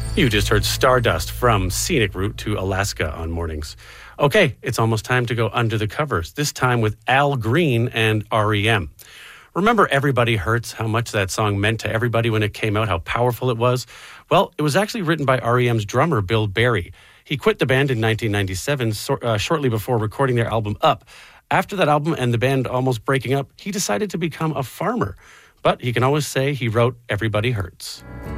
You just heard Stardust from Scenic Route to Alaska on mornings. Okay, it's almost time to go under the covers, this time with Al Green and REM. Remember Everybody Hurts, how much that song meant to everybody when it came out, how powerful it was? Well, it was actually written by REM's drummer, Bill Berry. He quit the band in 1997, shortly before recording their album Up. After that album and the band almost breaking up, he decided to become a farmer. But he can always say he wrote Everybody Hurts.